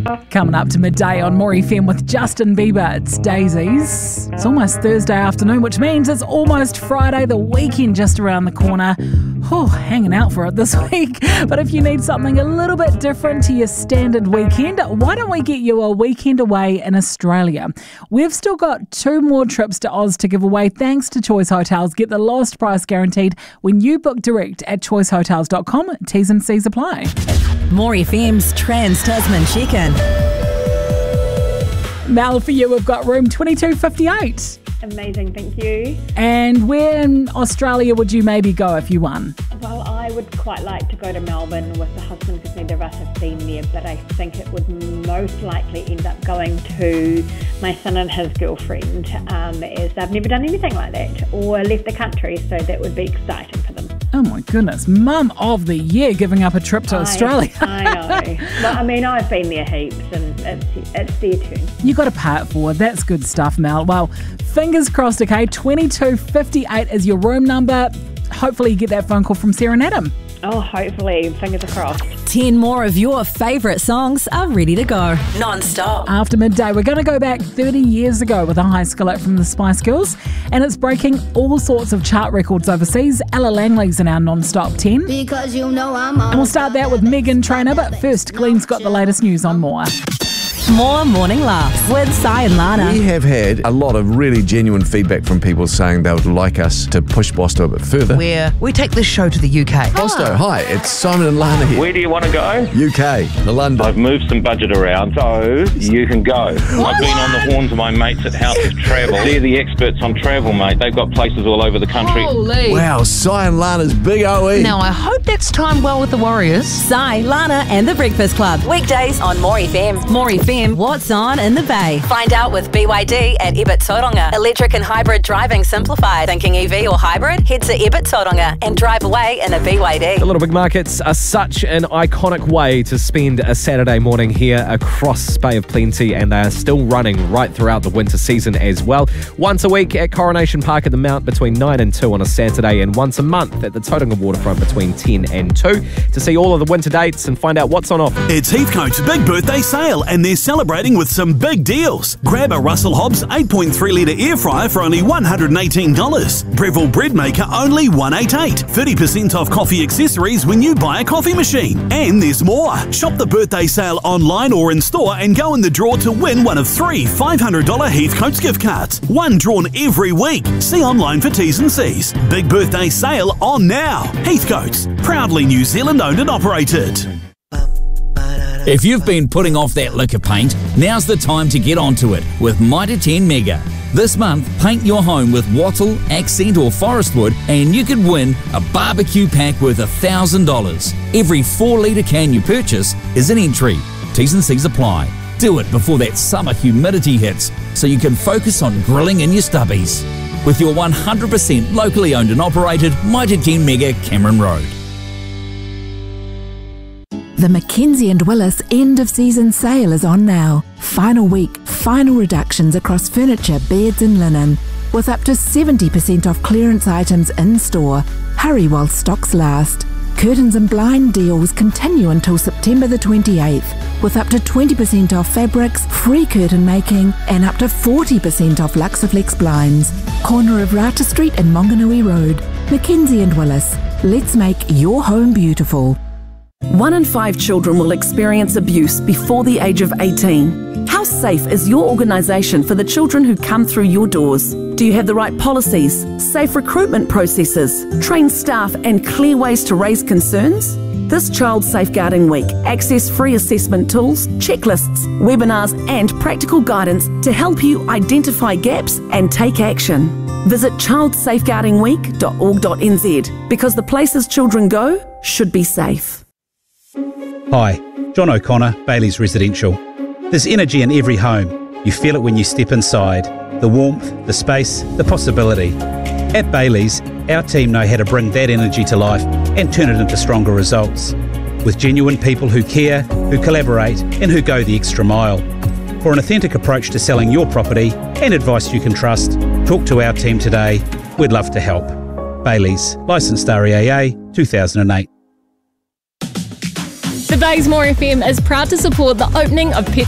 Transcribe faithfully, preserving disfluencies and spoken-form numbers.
Coming up to midday on More F M with Justin Bieber, it's Daisies. It's almost Thursday afternoon, which means it's almost Friday, the weekend just around the corner. Oh, hanging out for it this week. But if you need something a little bit different to your standard weekend, why don't we get you a weekend away in Australia? We've still got two more trips to Oz to give away thanks to Choice Hotels. Get the lowest price guaranteed when you book direct at choice hotels dot com. T's and C's apply. More F M's Trans-Tasman Check-In. Mel, for you, we've got room twenty-two fifty-eight. Amazing, thank you. And where in Australia would you maybe go if you won? Well, I would quite like to go to Melbourne with the husband because neither of us have been there, but I think it would most likely end up going to my son and his girlfriend, um, as they've never done anything like that or left the country, so that would be exciting for them. Oh my goodness, Mum of the Year giving up a trip to I, Australia. I know. Well, I mean, I've been there heaps and it's, it's their turn. You got to pay it forward. That's good stuff, Mel. Well, fingers crossed, okay? twenty-two fifty-eight is your room number. Hopefully you get that phone call from Sarah and Adam. Oh, hopefully. Fingers crossed. Ten more of your favourite songs are ready to go. Non-stop. After midday, we're going to go back thirty years ago with a high school act from the Spice Girls, and it's breaking all sorts of chart records overseas. Ella Langley's in our non-stop ten. Because you know I'm And we'll start that with Meghan Trainor, but first, Glenn's got the latest news on More. More Morning Laughs with Si and Lana. We have had a lot of really genuine feedback from people saying they would like us to push Bosto a bit further. Where we take this show to the U K. Bosto, hi, it's Simon and Lana here. Where do you want to go? U K, to London. I've moved some budget around, so you can go. I've been on the horns of my mates at House of Travel. They're the experts on travel, mate. They've got places all over the country. Holy. Wow, Si and Lana's big O E. Now, I hope that's timed well with the Warriors. Si, Lana and the Breakfast Club. Weekdays on More F M. More F M, what's on in the Bay? Find out with B Y D at Ebert Tauranga. Electric and hybrid driving simplified. Thinking E V or hybrid? Head to Ebert Tauranga and drive away in a B Y D. The Little Big Markets are such an iconic way to spend a Saturday morning here across Bay of Plenty, and they are still running right throughout the winter season as well. Once a week at Coronation Park at the Mount between nine and two on a Saturday, and once a month at the Tauranga Waterfront between ten and two. To see all of the winter dates and find out what's on offer. It's Heathcote's big birthday sale, and they're celebrating with some big deals. Grab a Russell Hobbs eight point three litre air fryer for only one hundred eighteen dollars. Breville bread maker only one hundred eighty-eight dollars. thirty percent off coffee accessories when you buy a coffee machine. And there's more. Shop the birthday sale online or in store and go in the draw to win one of three five hundred dollars Heathcote's gift cards. One drawn every week. See online for T's and C's. Big birthday sale on now. Heathcote's, proudly New Zealand owned and operated. If you've been putting off that liquor paint, now's the time to get onto it with Mitre ten Mega. This month, paint your home with Wattle, Accent or Forest Wood and you could win a barbecue pack worth one thousand dollars. Every four litre can you purchase is an entry. T's and C's apply. Do it before that summer humidity hits so you can focus on grilling in your stubbies. With your one hundred percent locally owned and operated Mitre ten Mega Cameron Road. The Mackenzie and Willis end of season sale is on now. Final week, final reductions across furniture, beds and linen, with up to seventy percent off clearance items in store. Hurry while stocks last. Curtains and blind deals continue until September the twenty-eighth, with up to twenty percent off fabrics, free curtain making and up to forty percent off Luxaflex blinds. Corner of Rata Street and Monganui Road. Mackenzie and Willis. Let's make your home beautiful. One in five children will experience abuse before the age of eighteen. How safe is your organisation for the children who come through your doors? Do you have the right policies, safe recruitment processes, trained staff and clear ways to raise concerns? This Child Safeguarding Week, access free assessment tools, checklists, webinars and practical guidance to help you identify gaps and take action. Visit child safeguarding week dot org dot n z because the places children go should be safe. Hi, John O'Connor, Bailey's Residential. There's energy in every home. You feel it when you step inside. The warmth, the space, the possibility. At Bailey's, our team know how to bring that energy to life and turn it into stronger results. With genuine people who care, who collaborate and who go the extra mile. For an authentic approach to selling your property and advice you can trust, talk to our team today. We'd love to help. Bailey's, licensed R E A A two thousand eight. The Bay's More F M is proud to support the opening of Pets